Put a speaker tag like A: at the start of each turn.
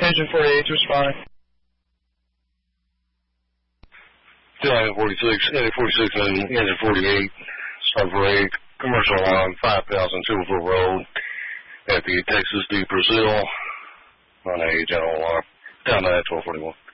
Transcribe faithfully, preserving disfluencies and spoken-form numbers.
A: Engine forty-eight, responding.
B: Engine forty-six, Engine forty-six and Engine forty-eight, start for a commercial on five thousand Silver Road at the Texas D. Brazil on a general alarm. Down to twelve forty-one.